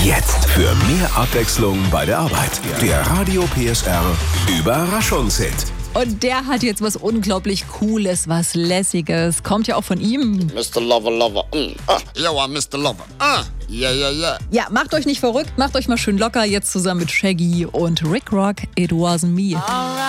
Jetzt für mehr Abwechslung bei der Arbeit. Der Radio PSR Überraschungshit. Und der hat jetzt was unglaublich Cooles, was Lässiges. Kommt ja auch von ihm. Mr. Lover, Lover, yo, I'm Mr. Lover, yeah. Ja, macht euch nicht verrückt, macht euch mal schön locker. Jetzt zusammen mit Shaggy und Rick Rock, It Wasn't Me.